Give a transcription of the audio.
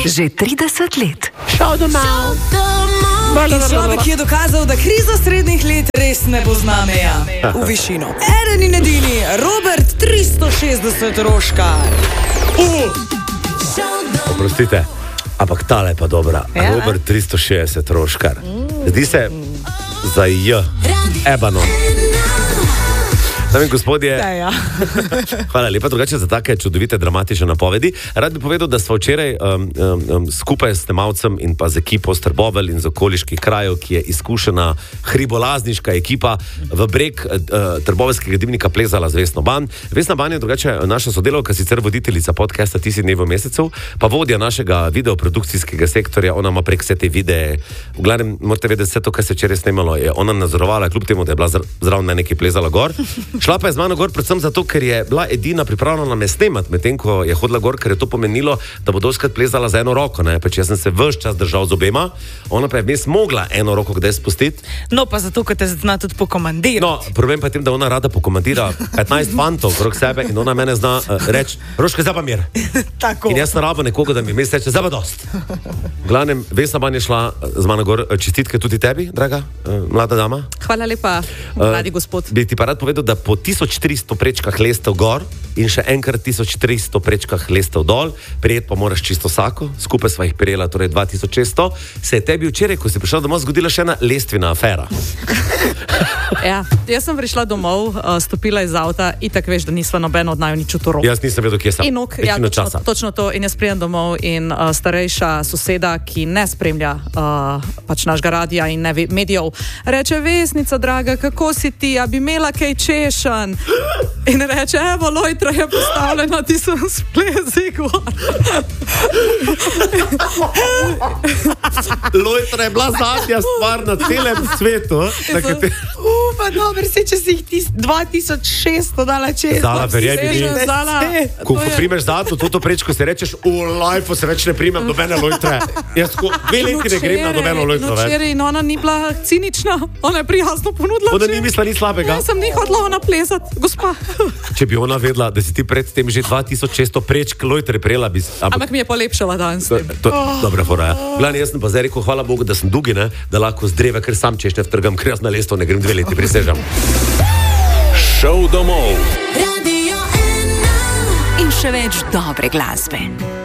Že 30 let. Šel domov. Človek je dokazal, da kriza srednjih let res ne pozna meja v višino. Eden in edini, Robert 360 Roškar. Oprostite, ampak tale pa dobra. Ja, Robert 360 Roškar. Zdi se za Ebano. Dame in gospodje, Ja. hvala lepa drugače za take čudovite, dramatične napovedi. Rad bi povedal, da smo včeraj skupaj s snemalcem in pa z ekipo Strbovelj in z okoliških krajev, ki je izkušena hribolazniška ekipa, v breg trboveljskega dimnika plezala z Vesno Ban. Vesna Ban je drugače naša sodelavka, sicer voditeljica podcasta Tisi dnev v mesecu, pa vodja našega videoprodukcijskega sektorja. Ona ima prek vse te videe. V glavnem, morate vedeti, vse to, kar se včeraj snemalo, je ona nadzorovala, kljub temu, da je bila zraven nekaj plezala gor. Šla pa je z mano gor predvsem zato, ker je bila edina pripravljena me snemati, medtem ko je hodila gor, ker je to pomenilo, da bo doskrat plezala za eno roko. Pač jaz sem se ves čas držal z obema, ona pa je vmes mogla eno roko kdaj spustiti. No, pa zato, ker te zna tudi pokomandirati. No, problem pa je tem, da ona rada pokomandira 15 fantov krog sebe in ona mene zna reči, Roška, zdaj pa mir. Tako. In jaz sem rabo nekoga, da mi vmes reče, zdaj pa dost. V glavnem, Vesna Ban je šla z mano gor. Čestitke tudi tebi, draga mlada dama. Hvala lepa, mladi gospod. Bi ti pa rad povedal, da po 1400 prečkah lestev gor in še enkrat 1400 prečkah lestev dol, prijet pa moraš čisto vsako, skupaj sva jih prijela, torej 2600, se je tebi včeraj, ko si prišla domov, zgodila še ena lestvina afera. Ja, jaz sem prišla domov, stopila iz avta in tako veš, da nisva nobeno od naju nič utorov. Jaz nisem vedel, kje sem. Ja, točno to. In jaz pridem domov in starejša soseda, ki ne spremlja pač našega radia in ne medijev, reče, Vesnica, draga, kako si ti, a bi imela kaj češen? In reče, evo, lojtra je postavljena, ti sem splezi gor. Lojtra je bila zadnja stvar na celem svetu. Pa dobro, če si jih 2600 dala čez. Zala, verjemi mi. Zala. Ko primeš zadnjo to prečko, si rečeš, v lifeu se več ne primem nobene lojtre. Jaz 2 leti ne grem na nobeno lojtro več. In ona ni bila cinična, ona je prijazno ponudila. Ona ni mislila nič slabega. Jaz sem ni hodila ona plezat, gospa. Če bi ona vedela, da si ti predtem že 2600 prečk lojtre prijela, bi... Ampak mi je polepšala danes. Dobra fora, ja. Glavni, jaz sem pa zdaj rekel, hvala Bogu, da sem dugi, ne, da lahko z dreve, ker sam češnje vtrgam, ker jaz na lesto ne grem 2 leti, prisežam. Šel domov. Radio 1. In še več dobre glasbe.